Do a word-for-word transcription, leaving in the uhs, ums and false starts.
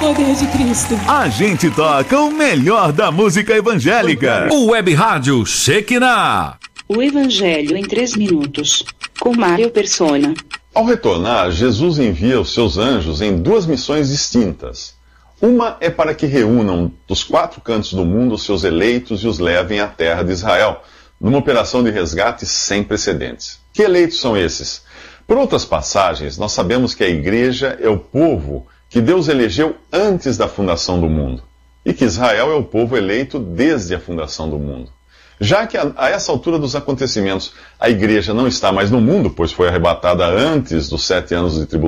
poder de Cristo. A gente toca o melhor da música evangélica. O Web Rádio Shekinah. O Evangelho em três minutos, com Mário Persona. Ao retornar, Jesus envia os seus anjos em duas missões distintas. Uma é para que reúnam dos quatro cantos do mundo os seus eleitos e os levem à terra de Israel, numa operação de resgate sem precedentes. Que eleitos são esses? Por outras passagens, nós sabemos que a igreja é o povo que Deus elegeu antes da fundação do mundo, e que Israel é o povo eleito desde a fundação do mundo. Já que a, a essa altura dos acontecimentos a igreja não está mais no mundo, pois foi arrebatada antes dos sete anos de tribulação,